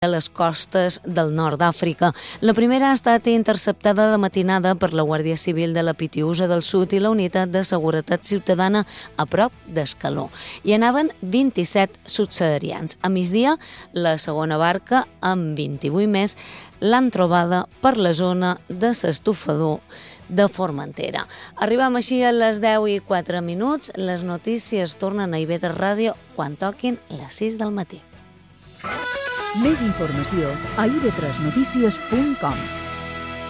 a les costes del nord d'Àfrica. La primera ha estat interceptada de matinada per la Guàrdia Civil de la Pitiüsa del Sud i la Unitat de Seguretat Ciutadana a prop d'Escaló. Hi anaven 27 subsaharians. A migdia, la segona barca, amb 28 més, l'han trobada per la zona de l'estufador de Formentera. Arribem així a les 10:04. Les notícies tornen a IB3 Ràdio quan toquin les 6 del matí. Més informació a ib3notícies.com.